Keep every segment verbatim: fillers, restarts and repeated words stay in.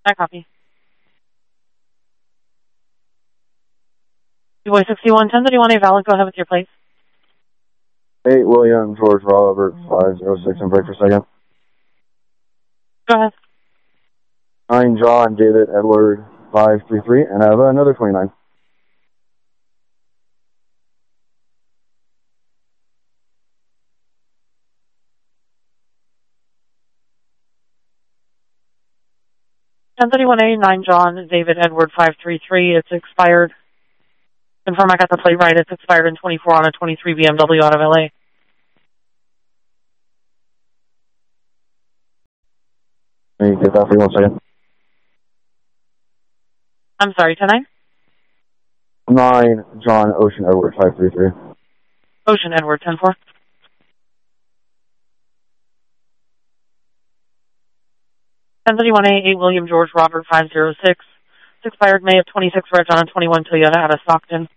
I copy. Boy sixty-one, ten thirty-one, A valid. Go ahead with your place. eight William George Robert five zero six and break for a second. Go ahead. nine John David Edward five three three, and I have another twenty-nine. ten thirty-one A, nine John David Edward five three three. It's expired. Confirm I got the plate right. It's expired in twenty-four on a twenty-three B M W out of L A. Let me get that for you one second. I'm sorry, ten nine? nine John Ocean Edward five three three. Ocean Edward ten four. ten thirty-one A, eight William George Robert five zero six. It's expired May of twenty-six, reg on a twenty-one Toyota out of Stockton.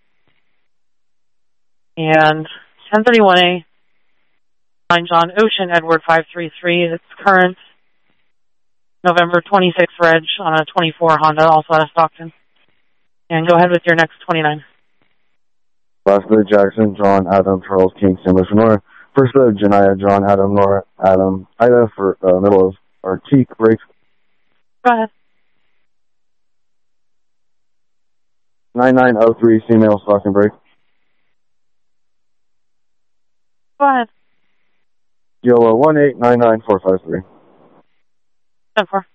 And ten thirty-one A, nine John Ocean Edward five three three. It's current November twenty-sixth, reg on a twenty-four Honda, also out of Stockton. And go ahead with your next twenty-nine. Last of Jackson, John, Adam, Charles, Kingston, Mister Nora. First of Janaya, John, Adam, Nora, Adam, Ida for uh, middle of Artique, break. Go ahead. nine nine oh three, female, Stockton, break. Go ahead. Yolo one eight nine nine four five three. ten four.